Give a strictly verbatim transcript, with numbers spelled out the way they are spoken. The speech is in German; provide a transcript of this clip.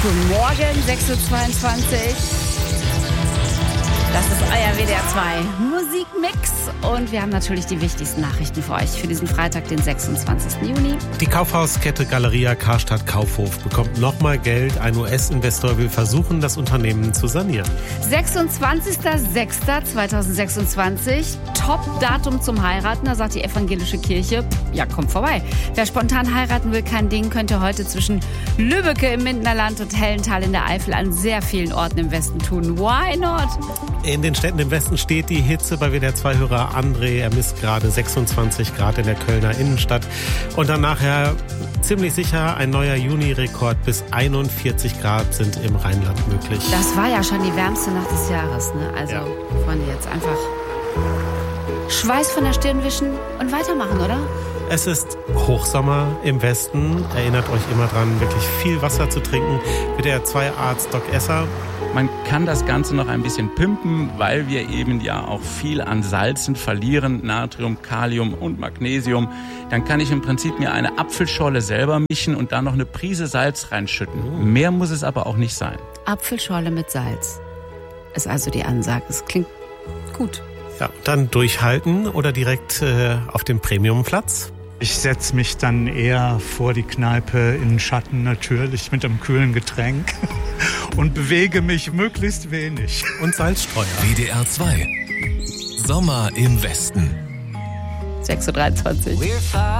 Guten Morgen, sechs Uhr zweiundzwanzig. Das ist euer W D R zwei Musikmix und wir haben natürlich die wichtigsten Nachrichten für euch für diesen Freitag, den sechsundzwanzigsten Juni. Die Kaufhauskette Galeria Karstadt Kaufhof bekommt nochmal Geld. Ein U S-Investor will versuchen, das Unternehmen zu sanieren. sechsundzwanzigster sechster zweitausendsechsundzwanzig, Top-Datum zum Heiraten, da sagt die evangelische Kirche, ja, kommt vorbei. Wer spontan heiraten will, kein Ding, könnte heute zwischen Lübbecke im Mindenerland und Hellental in der Eifel an sehr vielen Orten im Westen tun. Why not? In den Städten im Westen steht die Hitze bei W D R zwei-Hörer André. Er misst gerade sechsundzwanzig Grad in der Kölner Innenstadt. Und dann nachher ziemlich sicher ein neuer Juni-Rekord. Bis einundvierzig Grad sind im Rheinland möglich. Das war ja schon die wärmste Nacht des Jahres, ne? Also, ja. Freunde, jetzt einfach Schweiß von der Stirn wischen und weitermachen, oder? Es ist Hochsommer im Westen. Erinnert euch immer dran, wirklich viel Wasser zu trinken. W D R zwei-Arzt Doc Esser. Man kann das Ganze noch ein bisschen pimpen, weil wir eben ja auch viel an Salzen verlieren, Natrium, Kalium und Magnesium. Dann kann ich im Prinzip mir eine Apfelschorle selber mischen und da noch eine Prise Salz reinschütten. Mehr muss es aber auch nicht sein. Apfelschorle mit Salz ist also die Ansage. Es klingt gut. Ja, dann durchhalten oder direkt äh, auf dem Premiumplatz. Ich setze mich dann eher vor die Kneipe in den Schatten, natürlich mit einem kühlen Getränk und bewege mich möglichst wenig. Und Salzstreuer. W D R zwei. Sommer im Westen. sechs Uhr dreiundzwanzig.